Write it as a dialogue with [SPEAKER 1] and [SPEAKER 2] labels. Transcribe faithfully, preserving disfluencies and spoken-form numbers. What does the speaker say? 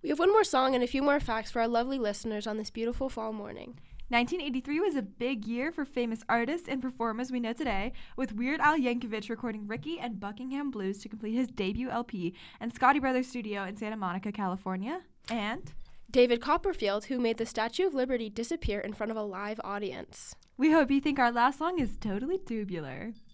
[SPEAKER 1] We have one more song and a few more facts for our lovely listeners on this beautiful fall morning.
[SPEAKER 2] nineteen eighty-three was a big year for famous artists and performers we know today, with Weird Al Yankovic recording Ricky and Buckingham Blues to complete his debut L P, and Scotty Brothers Studio in Santa Monica, California, and
[SPEAKER 1] David Copperfield, who made the Statue of Liberty disappear in front of a live audience.
[SPEAKER 2] We hope you think our last song is totally tubular.